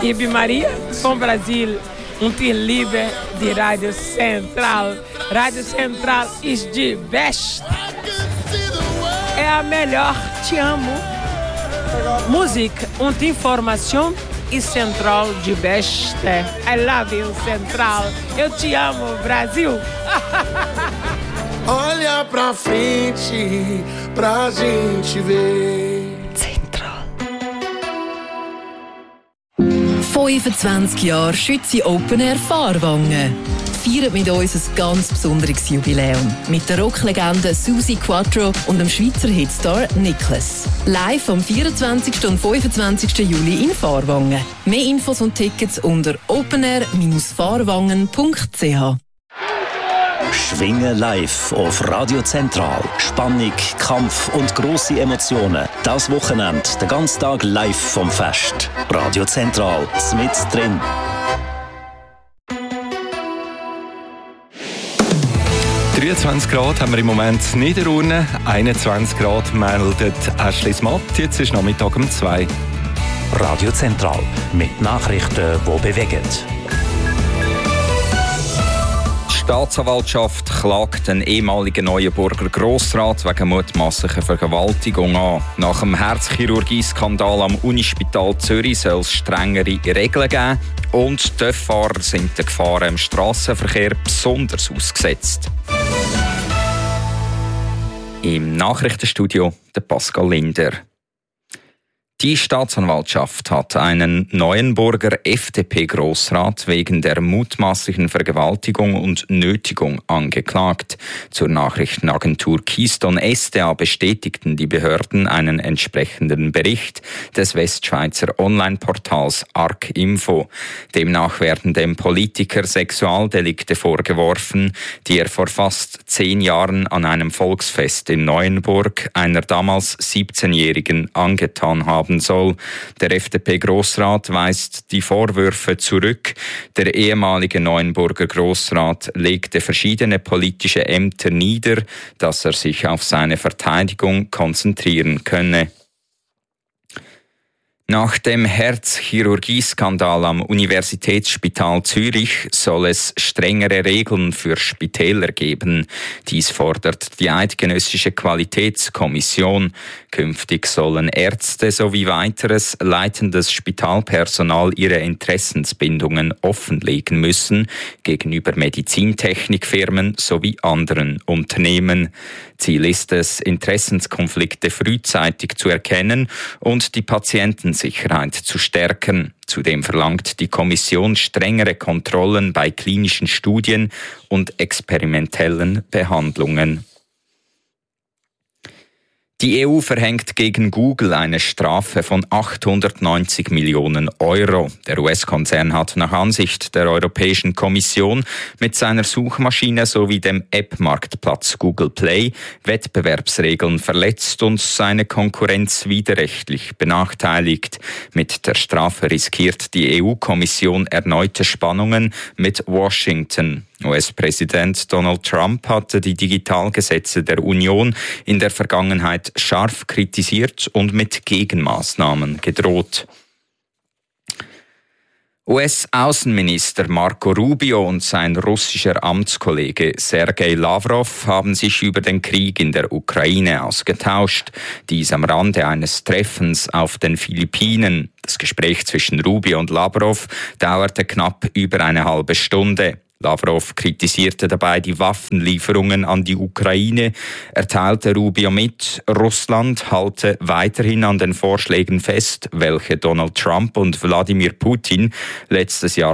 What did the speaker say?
Ich bin Maria vom Brasil und ich liebe die Radio Central. Radio Central ist die beste. É a melhor. Te amo. Música und Informação e Central de beste. I love you, Central. Eu te amo, Brasil. Olha pra frente, pra gente ver. Zentral. 25 Jahre Schützi Open Air Fahrwangen. Feiert mit uns ein ganz besonderes Jubiläum. Mit der Rocklegende Susi Quattro und dem Schweizer Hitstar Nicholas. Live am 24. und 25. Juli in Fahrwangen. Mehr Infos und Tickets unter openair-fahrwangen.ch. Schwingen live auf Radio Zentral. Spannung, Kampf und grosse Emotionen. Das Wochenende, den ganzen Tag live vom Fest. Radio Zentral, mit drin. Grad haben wir im Moment in Niederurne, 21 Grad meldet Ashley Smatt. Jetzt ist Nachmittag um 2. Radio Zentral mit Nachrichten, die bewegen. Die Staatsanwaltschaft klagt den ehemaligen Neuenburger Grossrat wegen mutmaßlicher Vergewaltigung an. Nach dem Herzchirurgie-Skandal am Unispital Zürich soll es strengere Regeln geben und die Töfffahrer sind den Gefahren im Strassenverkehr besonders ausgesetzt. Im Nachrichtenstudio der Pascal Linder. Die Staatsanwaltschaft hat einen Neuenburger FDP-Grossrat wegen der mutmaßlichen Vergewaltigung und Nötigung angeklagt. Zur Nachrichtenagentur Keystone SDA bestätigten die Behörden einen entsprechenden Bericht des Westschweizer Online-Portals ARC-Info. Demnach werden dem Politiker Sexualdelikte vorgeworfen, die er vor fast 10 Jahren an einem Volksfest in Neuenburg einer damals 17-Jährigen angetan haben soll. Der FDP-Grossrat weist die Vorwürfe zurück. Der ehemalige Neuenburger Grossrat legte verschiedene politische Ämter nieder, dass er sich auf seine Verteidigung konzentrieren könne. Nach dem Herzchirurgie-Skandal am Universitätsspital Zürich soll es strengere Regeln für Spitäler geben. Dies fordert die Eidgenössische Qualitätskommission. Künftig sollen Ärzte sowie weiteres leitendes Spitalpersonal ihre Interessensbindungen offenlegen müssen gegenüber Medizintechnikfirmen sowie anderen Unternehmen. Ziel ist es, Interessenskonflikte frühzeitig zu erkennen und die Patientensicherheit zu stärken. Zudem verlangt die Kommission strengere Kontrollen bei klinischen Studien und experimentellen Behandlungen. Die EU verhängt gegen Google eine Strafe von 890 Millionen Euro. Der US-Konzern hat nach Ansicht der Europäischen Kommission mit seiner Suchmaschine sowie dem App-Marktplatz Google Play Wettbewerbsregeln verletzt und seine Konkurrenz widerrechtlich benachteiligt. Mit der Strafe riskiert die EU-Kommission erneute Spannungen mit Washington. US-Präsident Donald Trump hatte die Digitalgesetze der Union in der Vergangenheit scharf kritisiert und mit Gegenmaßnahmen gedroht. US-Außenminister Marco Rubio und sein russischer Amtskollege Sergei Lavrov haben sich über den Krieg in der Ukraine ausgetauscht. Dies am Rande eines Treffens auf den Philippinen. Das Gespräch zwischen Rubio und Lavrov dauerte knapp über eine halbe Stunde. Lavrov kritisierte dabei die Waffenlieferungen an die Ukraine. Er teilte Rubio mit, Russland halte weiterhin an den Vorschlägen fest, welche Donald Trump und Wladimir Putin letztes Jahr